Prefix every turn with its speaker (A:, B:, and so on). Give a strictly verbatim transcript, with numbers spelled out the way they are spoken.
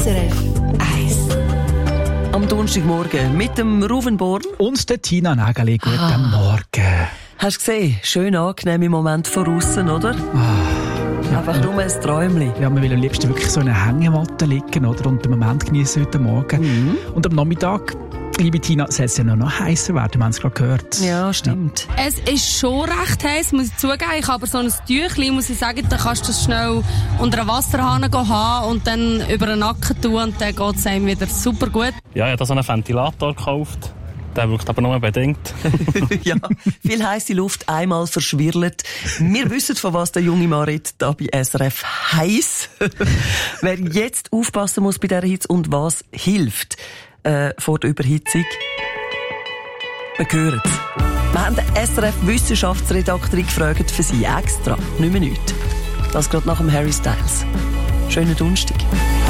A: S R F eins.
B: Am Donnerstagmorgen mit dem Ruven Born.
C: Und der Tina Nägeli. Guten
B: Ah.
C: Morgen.
B: Hast du gesehen? Schön angenehme Moment von aussen, oder?
C: Ah, ja,
B: Einfach nur ein Träumchen.
C: ja, man will am liebsten wirklich so in einer Hängematte liegen, oder? Und den Moment genießen heute Morgen.
B: Mhm.
C: Und am Nachmittag, liebe Tina, soll es ja noch, noch heißer werden, wir haben es gerade gehört.
B: Ja, stimmt.
D: Es ist schon recht heiß, muss ich zugeben. Ich habe aber so ein Tüchlein, muss ich sagen, dann kannst du das schnell unter einen Wasserhahn haben und dann über den Nacken tun und dann geht es einem wieder super gut.
E: Ja, ich habe da so einen Ventilator gekauft. Der wirkt aber nur bedingt.
B: Ja, viel heisse Luft einmal verschwirrt. Wir wissen, von was der junge Mann redet, da bei S R F heiß. Wer jetzt aufpassen muss bei dieser Hitze und was hilft äh, vor der Überhitzung, wir hören es. Wir haben den S R F-Wissenschaftsredakteur gefragt für sie extra. Nicht mehr nichts. Das gerade nach dem Harry Styles. Schönen Donnerstag.